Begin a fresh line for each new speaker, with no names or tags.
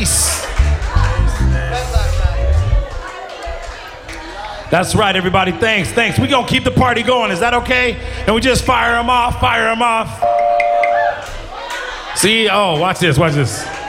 nice. That's right, everybody. Thanks. We're going to keep the party going. Is that okay? And we just fire them off. See? Oh, watch this.